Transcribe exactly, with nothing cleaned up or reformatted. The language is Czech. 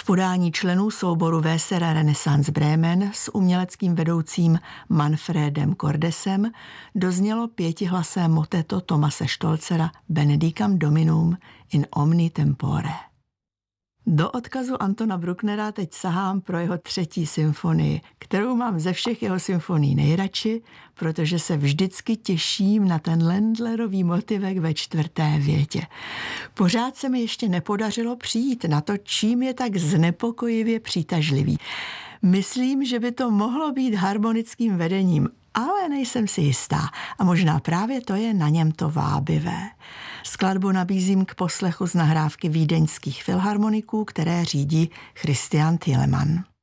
podání členů souboru Weser Renaissance Bremen s uměleckým vedoucím Manfredem Cordesem doznělo pětihlasé moteto Thomase Stolzera Benedicam Dominum in omni tempore. Do odkazu Antona Brucknera teď sahám pro jeho třetí symfonii, kterou mám ze všech jeho symfonií nejradši, protože se vždycky těším na ten Ländlerový motivek ve čtvrté větě. Pořád se mi ještě nepodařilo přijít na to, čím je tak znepokojivě přitažlivý. Myslím, že by to mohlo být harmonickým vedením, ale nejsem si jistá a možná právě to je na něm to vábivé. Skladbu nabízím k poslechu z nahrávky vídeňských filharmoniků, které řídí Christian Thielemann.